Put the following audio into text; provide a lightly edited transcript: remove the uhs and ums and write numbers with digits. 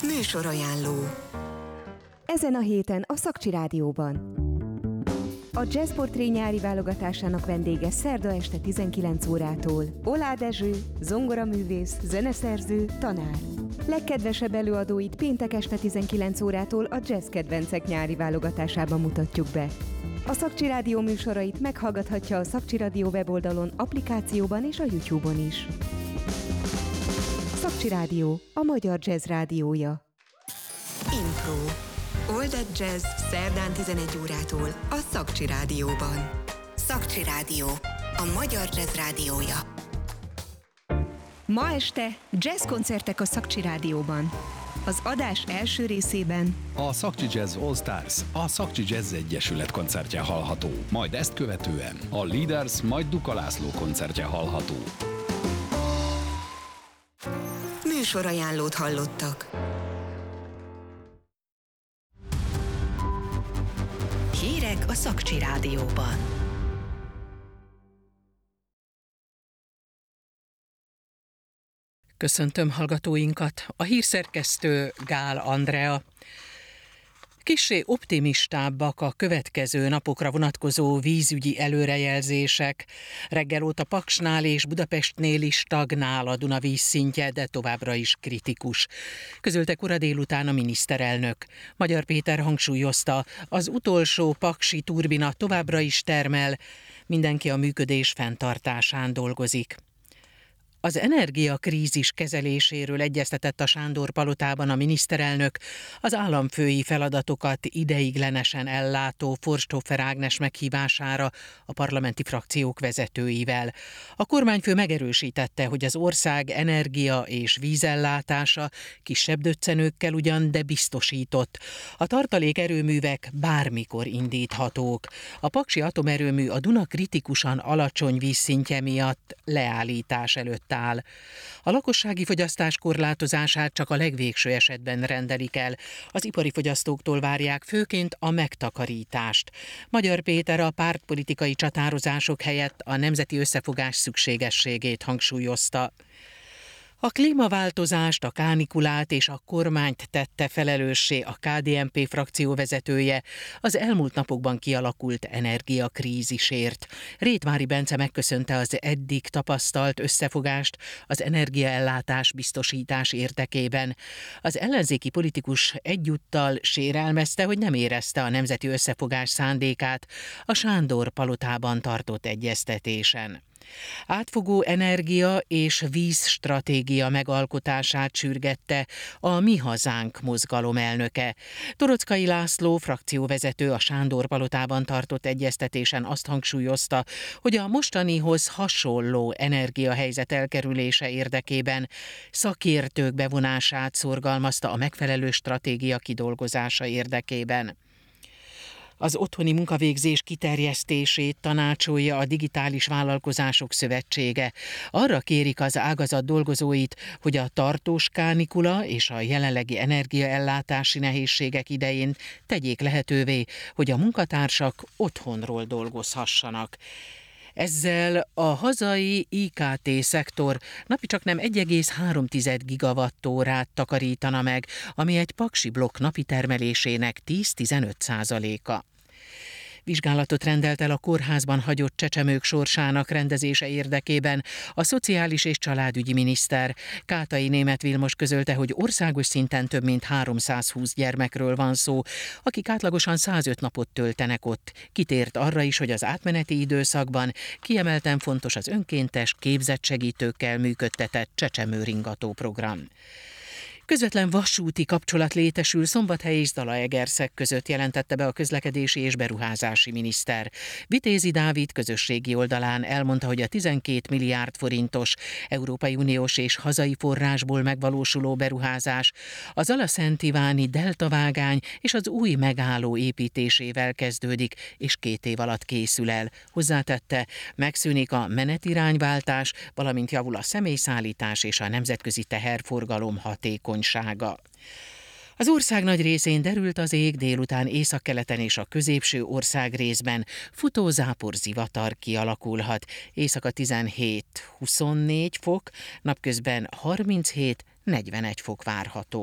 Műsorajánló. Ezen a héten a Szakcsi Rádióban. A Jazzportré nyári válogatásának vendége szerda este 19 órától Oláh Dezső, zongoraművész, zeneszerző, tanár. Legkedvesebb előadóit péntek este 19 órától a Jazz Kedvencek nyári válogatásában mutatjuk be. A Szakcsi Rádió műsorait meghallgathatja a Szakcsi Rádió weboldalon, applikációban és a YouTube-on is. Szakcsi Rádió, a magyar jazz rádiója. Impro. Old Jazz szerdán 11 órától a Szakcsi Rádióban. Szakcsi Rádió, a magyar jazz rádiója. Ma este jazzkoncertek a Szakcsi Rádióban. Az adás első részében a Szakcsi Jazz All Stars, a Szakcsi Jazz Egyesület koncertje hallható, majd ezt követően a Leaders, majd Duka László koncertje hallható. Műsorajánlót hallottak. Hírek a Szakcsi Rádióban. Köszöntöm hallgatóinkat, a hírszerkesztő Gál Andrea. Kissé optimistábbak a következő napokra vonatkozó vízügyi előrejelzések. Reggel óta Paksnál és Budapestnél is stagnál a Duna vízszintje, de továbbra is kritikus, közölte kora délután a miniszterelnök. Magyar Péter hangsúlyozta, az utolsó paksi turbina továbbra is termel, mindenki a működés fenntartásán dolgozik. Az energiakrízis kezeléséről egyeztetett a Sándor-palotában a miniszterelnök, az államfői feladatokat ideiglenesen ellátó Forsthoffer Ágnes meghívására a parlamenti frakciók vezetőivel. A kormányfő megerősítette, hogy az ország energia és vízellátása kisebb döccenőkkel ugyan, de biztosított. A tartalékerőművek bármikor indíthatók. A paksi atomerőmű a Duna kritikusan alacsony vízszintje miatt leállítás előtt áll. A lakossági fogyasztás korlátozását csak a legvégső esetben rendelik el. Az ipari fogyasztóktól várják főként a megtakarítást. Magyar Péter a pártpolitikai csatározások helyett a nemzeti összefogás szükségességét hangsúlyozta. A klímaváltozást, a kánikulát és a kormányt tette felelőssé a KDNP frakció vezetője az elmúlt napokban kialakult energiakrízisért. Rétvári Bence megköszönte az eddig tapasztalt összefogást az energiaellátás biztosítás érdekében. Az ellenzéki politikus egyúttal sérelmezte, hogy nem érezte a nemzeti összefogás szándékát a Sándor-palotában tartott egyeztetésen. Átfogó energia és vízstratégia megalkotását sürgette a Mi Hazánk mozgalom elnöke. Toroczkai László frakcióvezető a Sándor-palotában tartott egyeztetésen azt hangsúlyozta, hogy a mostanihoz hasonló energiahelyzet elkerülése érdekében szakértők bevonását szorgalmazta a megfelelő stratégia kidolgozása érdekében. Az otthoni munkavégzés kiterjesztését tanácsolja a Digitális Vállalkozások Szövetsége. Arra kérik az ágazat dolgozóit, hogy a tartós kánikula és a jelenlegi energiaellátási nehézségek idején tegyék lehetővé, hogy a munkatársak otthonról dolgozhassanak. Ezzel a hazai IKT-szektor napi csaknem 1,3 gigawattórát takarítana meg, ami egy paksi blokk napi termelésének 10-15%-a. Vizsgálatot rendelt el a kórházban hagyott csecsemők sorsának rendezése érdekében a szociális és családügyi miniszter. Kátai Németh Vilmos közölte, hogy országos szinten több mint 320 gyermekről van szó, akik átlagosan 105 napot töltenek ott. Kitért arra is, hogy az átmeneti időszakban kiemelten fontos az önkéntes, képzett segítőkkel működtetett csecsemőringató program. Közvetlen vasúti kapcsolat létesül Szombathely és Zalaegerszeg között, jelentette be a közlekedési és beruházási miniszter. Vitézi Dávid közösségi oldalán elmondta, hogy a 12 milliárd forintos Európai Uniós és hazai forrásból megvalósuló beruházás a Zala-Szent-Iváni deltavágány és az új megálló építésével kezdődik, és 2 év alatt készül el. Hozzátette, megszűnik a menetirányváltás, valamint javul a személyszállítás és a nemzetközi teherforgalom hatékonysága. Az ország nagy részén derült az ég, délután északkeleten és a középső ország részben futó záporzivatar kialakulhat. Éjszaka 17-24 fok, napközben 37-41 fok várható.